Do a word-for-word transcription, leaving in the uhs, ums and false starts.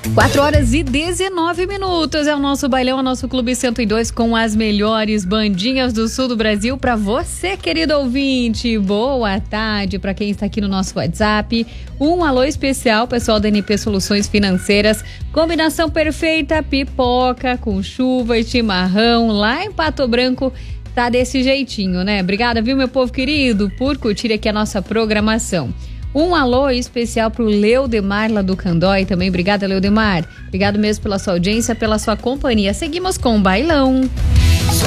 quatro horas e dezenove minutos é o nosso bailão, o nosso Clube cento e dois com as melhores bandinhas do sul do Brasil para você, querido ouvinte. Boa tarde para quem está aqui no nosso WhatsApp. Um alô especial, pessoal da N P Soluções Financeiras. Combinação perfeita, pipoca com chuva e chimarrão lá em Pato Branco. Tá desse jeitinho, né? Obrigada, viu, meu povo querido, por curtir aqui a nossa programação. Um alô especial pro Leudemar lá do Candói também. Obrigada, Leudemar. Obrigado mesmo pela sua audiência, pela sua companhia. Seguimos com o bailão.